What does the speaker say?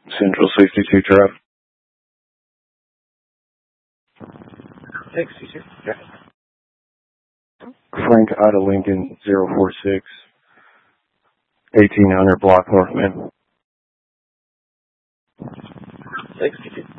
Central 62 Drive. 62. Yeah. Frank Ida Lincoln 046, 1800 block North Main. 62.